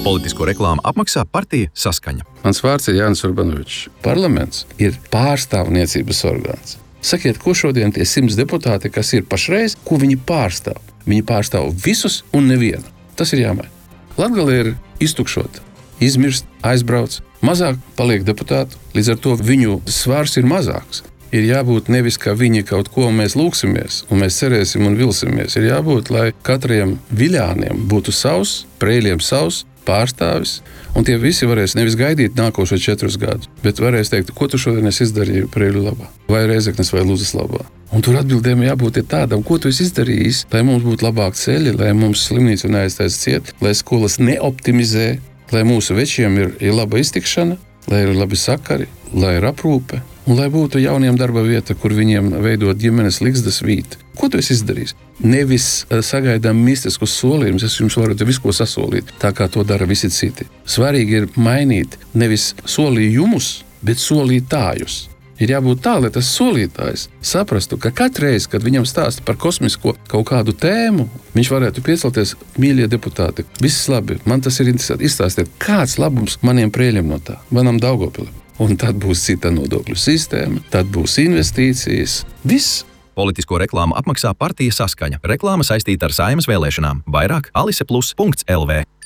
Politisko reklāmu apmaksā partija Saskaņa. Mans vārds ir Jānis Urbanovičs. Parlaments ir pārstāvniecības orgāns. Sakiet, ko šodien tie 100 deputāti, kas ir pašreiz, ko viņi pārstāv? Viņi pārstāv visus un nevienu. Tas ir jāmaina. Latgale ir iztukšota, izmirst, aizbrauc, mazāk paliek deputātu, līdz ar to viņu svars ir mazāks. Ir jābūt nevis, ka viņi kaut ko un mēs lūksimies, un mēs cerēsim un vilsimies. Ir jābūt, lai katriem viļāniem būtu savs, Preiļiem savs pārstāvis, un tie visi varēs nevis gaidīt nākošo 4 gadus, bet varēs teikt, ko tu šodien esi izdarīji Preiļu labā, vai Rēzeknes vai Luzas labā. Un tur atbildēm jābūt tādam, ko tu esi izdarījis, lai mums būtu labāk ceļi, lai mums slimnīca neaiztais ciet, lai skolas neoptimizē, lai mūsu večiem ir laba iztikšana, lai ir labi sakari, lai ir aprūpe, un lai būtu jauniem darba vieta, kur viņiem veidot ģimenes ligzdas vīti. Ko tu esi izdarījis? Nevis sagaidām mistiskus solījumus, es jums varu te visu ko sasolīt, tā kā to dara visi citi. Svarīgi ir mainīt nevis solījumus, bet solītājus. Ir jābūt tā, lai tas solītājs saprastu, ka katreiz, kad viņam stāsta par kosmisko kaut kādu tēmu, viņš varētu piecelties, mīļie deputāti, viss labi, man tas ir interesanti, izstāstiet, kāds labums maniem Preiļiem no tā, manam Daugopilim. Un tad būs cita nodokļu sistēma, tad būs investīcijas, viss. Politisko reklāmu apmaksā partija Saskaņa. Reklāma saistīta ar Saeimas vēlēšanām. Vairāk aliseplus.lv.